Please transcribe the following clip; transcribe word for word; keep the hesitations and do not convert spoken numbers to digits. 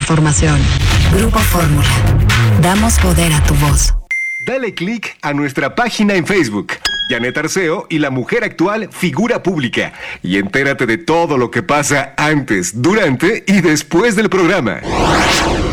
transformación. Grupo Fórmula. Damos poder a tu voz. Dale click a nuestra página en Facebook, Janet Arceo y la mujer actual figura pública, y entérate de todo lo que pasa antes, durante y después del programa.